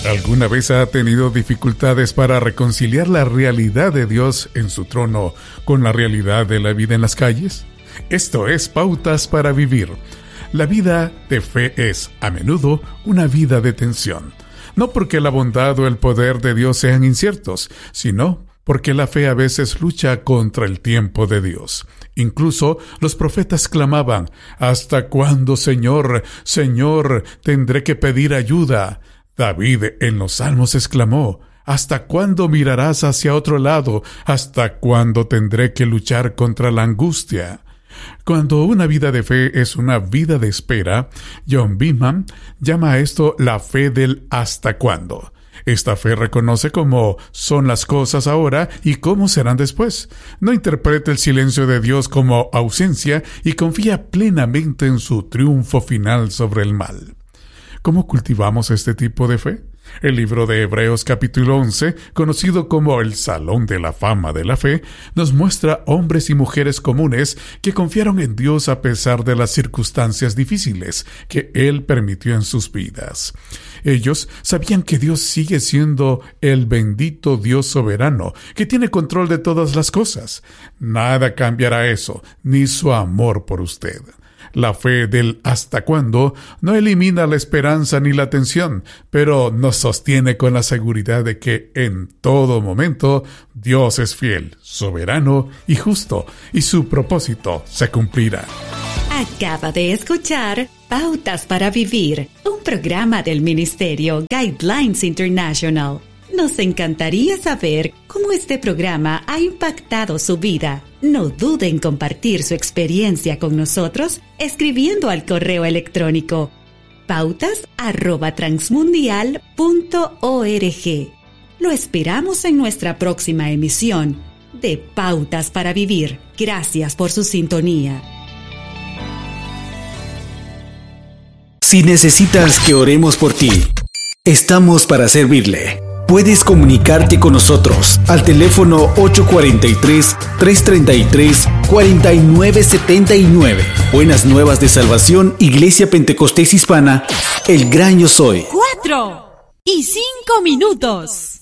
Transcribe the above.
¿Alguna vez ha tenido dificultades para reconciliar la realidad de Dios en su trono con la realidad de la vida en las calles? Esto es Pautas para Vivir. La vida de fe es, a menudo, una vida de tensión. No porque la bondad o el poder de Dios sean inciertos, sino porque la fe a veces lucha contra el tiempo de Dios. Incluso los profetas clamaban: ¿hasta cuándo, Señor, Señor, tendré que pedir ayuda? David en los Salmos exclamó: ¿hasta cuándo mirarás hacia otro lado? ¿Hasta cuándo tendré que luchar contra la angustia? Cuando una vida de fe es una vida de espera, John Beeman llama a esto la fe del hasta cuándo. Esta fe reconoce cómo son las cosas ahora y cómo serán después. No interpreta el silencio de Dios como ausencia y confía plenamente en su triunfo final sobre el mal. ¿Cómo cultivamos este tipo de fe? El libro de Hebreos capítulo 11, conocido como el Salón de la Fama de la Fe, nos muestra hombres y mujeres comunes que confiaron en Dios a pesar de las circunstancias difíciles que Él permitió en sus vidas. Ellos sabían que Dios sigue siendo el bendito Dios soberano, que tiene control de todas las cosas. Nada cambiará eso, ni su amor por usted. La fe del hasta cuándo no elimina la esperanza ni la tensión, pero nos sostiene con la seguridad de que en todo momento Dios es fiel, soberano y justo, y su propósito se cumplirá. Acaba de escuchar Pautas para Vivir, un programa del Ministerio Guidelines International. Nos encantaría saber cómo este programa ha impactado su vida. No dude en compartir su experiencia con nosotros escribiendo al correo electrónico pautas@transmundial.org. Lo esperamos en nuestra próxima emisión de Pautas para Vivir. Gracias por su sintonía. Si necesitas que oremos por ti, estamos para servirle. Puedes comunicarte con nosotros al teléfono 843-333-4979. Buenas Nuevas de Salvación, Iglesia Pentecostés Hispana, El Gran Yo Soy. 4 y 5 minutos.